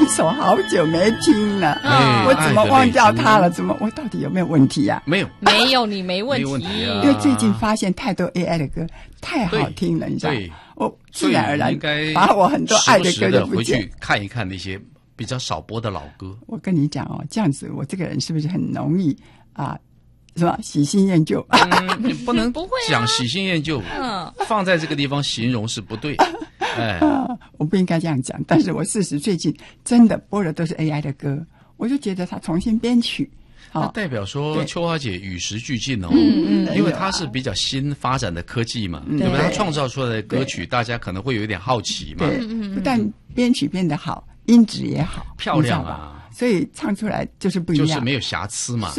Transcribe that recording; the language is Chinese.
首好久没听了， 哎我怎么忘掉它了？怎么我到底有没有问题啊？ 没有， 没有你没问没问题啊因为最近发现太多 AI 的歌太好听了，你知道对， 我自然而然应该把我很多爱的歌时不时的就不见。 回去看一看那些比较少播的老歌。 我跟你讲哦，这样子我这个人是不是很容易啊？是吧？喜新厌旧。 你不能不会啊讲喜新厌旧，放在这个地方形容是不对。哎， 我不应该这样讲，但是我事实最近真的播的都是 AI 的歌，我就觉得他重新编曲， 那代表说对秋华姐与时俱进哦， 嗯因为它是比较新发展的科技嘛，对不对？它创造出来的歌曲，大家可能会有一点好奇嘛， 对，不但编曲编得好，音质也好， 漂亮你知道吧啊， 所以唱出来就是不一样， 就是没有瑕疵嘛。